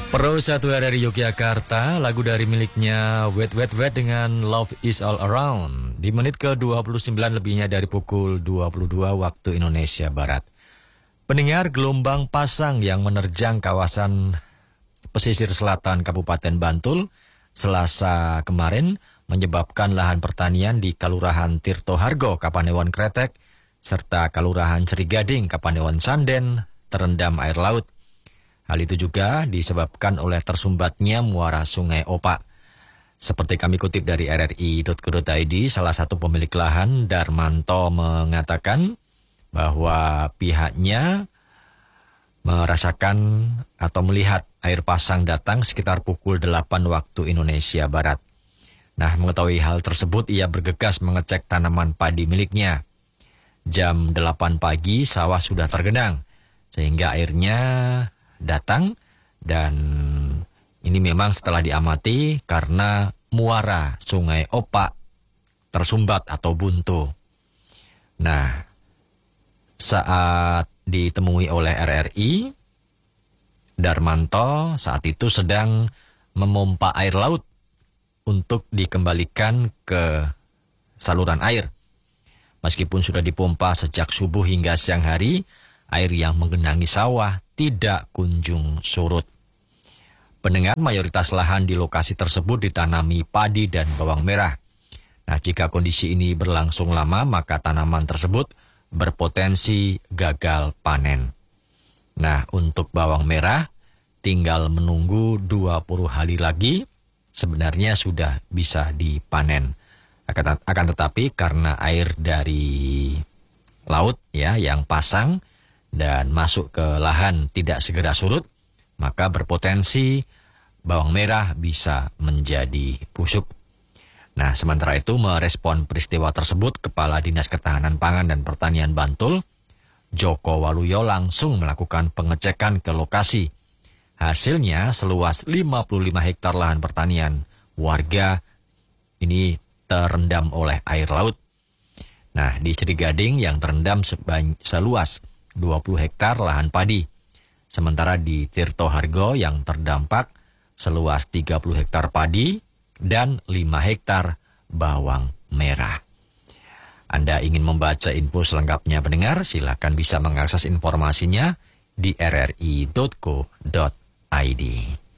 Pro 1 dari Yogyakarta, lagu dari miliknya Wet Wet Wet dengan Love Is All Around. Di menit ke-29 lebihnya dari pukul 22 waktu Indonesia Barat. Pendengar, gelombang pasang yang menerjang kawasan pesisir selatan Kabupaten Bantul Selasa kemarin menyebabkan lahan pertanian di Kalurahan Tirtohargo, Kapanewon Kretek, serta Kalurahan Serigading, Kapanewon Sanden terendam air laut. Hal itu juga disebabkan oleh tersumbatnya muara Sungai Opak. Seperti kami kutip dari rri.co.id, salah satu pemilik lahan, Darmanto, mengatakan bahwa pihaknya merasakan atau melihat air pasang datang sekitar pukul 8 waktu Indonesia Barat. Nah, mengetahui hal tersebut, ia bergegas mengecek tanaman padi miliknya. Jam 8 pagi, sawah sudah tergenang, sehingga airnya datang, dan ini memang setelah diamati karena muara Sungai Opak tersumbat atau buntu. Nah, saat ditemui oleh RRI, Darmanto saat itu sedang memompa air laut untuk dikembalikan ke saluran air. Meskipun sudah dipompa sejak subuh hingga siang hari, air yang menggenangi sawah tidak kunjung surut. Pendengar, mayoritas lahan di lokasi tersebut ditanami padi dan bawang merah. Nah, jika kondisi ini berlangsung lama, maka tanaman tersebut berpotensi gagal panen. Nah, untuk bawang merah, tinggal menunggu 20 hari lagi, sebenarnya sudah bisa dipanen. Akan tetapi karena air dari laut ya yang pasang dan masuk ke lahan tidak segera surut, maka berpotensi bawang merah bisa menjadi busuk. Nah, sementara itu merespon peristiwa tersebut, Kepala Dinas Ketahanan Pangan dan Pertanian Bantul, Joko Waluyo, langsung melakukan pengecekan ke lokasi. Hasilnya seluas 55 hektar lahan pertanian warga ini terendam oleh air laut. Nah, di Serigading yang terendam seluas 20 hektar lahan padi. Sementara di Tirtohargo yang terdampak seluas 30 hektar padi dan 5 hektar bawang merah. Anda ingin membaca info selengkapnya, pendengar, silakan bisa mengakses informasinya di rri.co.id.